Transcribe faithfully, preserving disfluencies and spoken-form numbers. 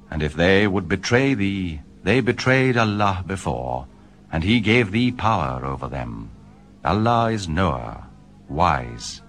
And if they would betray thee, they betrayed Allah before, and he gave thee power over them. Allah is knower, wise.